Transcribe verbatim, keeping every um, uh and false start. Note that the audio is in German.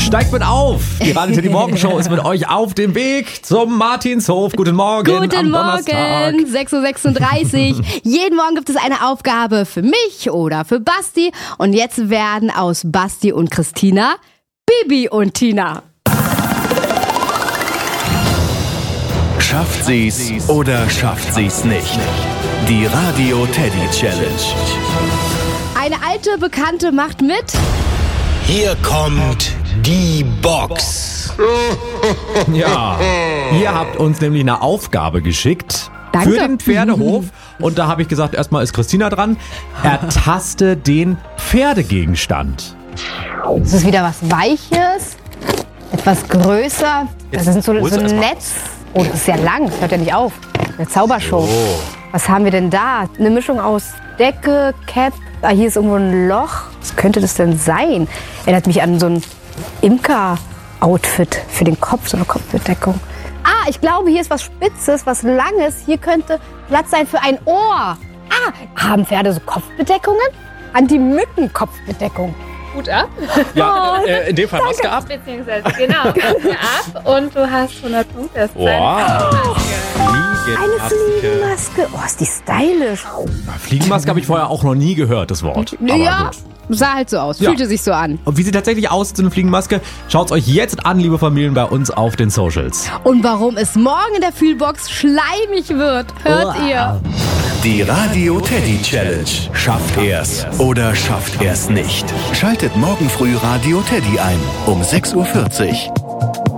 Steigt mit auf! Die Radio Teddy Morgenshow ist mit euch auf dem Weg zum Martinshof. Guten Morgen Guten am Morgen, Donnerstag. sechs Uhr sechsunddreißig. Jeden Morgen gibt es eine Aufgabe für mich oder für Basti. Und jetzt werden aus Basti und Christina Bibi und Tina. Schafft sie's oder schafft sie's nicht? Die Radio Teddy Challenge. Eine alte Bekannte macht mit. Hier kommt die Box. Ja, ihr habt uns nämlich eine Aufgabe geschickt. Danke. Für den Pferdehof. Und da habe ich gesagt, erstmal ist Christina dran. Ertaste den Pferdegegenstand. Es ist wieder was Weiches, etwas größer. Das ist so, so ein Netz. Oh, das ist ja lang, das hört ja nicht auf. Eine Zaubershow. Oh. Was haben wir denn da? Eine Mischung aus Decke, Cap. Ah, hier ist irgendwo ein Loch. Was könnte das denn sein? Erinnert mich an so ein Imker-Outfit für den Kopf, so eine Kopfbedeckung. Ah, ich glaube, hier ist was Spitzes, was Langes. Hier könnte Platz sein für ein Ohr. Ah, haben Pferde so Kopfbedeckungen? Anti-Mücken-Kopfbedeckung. Hut ab. Ja, äh, in dem Fall Maske ab. Beziehungsweise, genau, Maske ab und du hast hundert Punkte. Das ist Wow. Eine Fliegenmaske. Oh, ist die stylisch. Fliegenmaske habe ich vorher auch noch nie gehört, das Wort. Aber Ja, gut. sah halt so aus, Ja. fühlte sich so an. Und wie sie tatsächlich aussieht, so eine Fliegenmaske, schaut's euch jetzt an, liebe Familien, bei uns auf den Socials. Und warum es morgen in der Fühlbox schleimig wird, hört Oh. ihr. Die Radio Teddy Challenge. Schafft er's oder schafft er's nicht? Schaltet morgen früh Radio Teddy ein um sechs Uhr vierzig.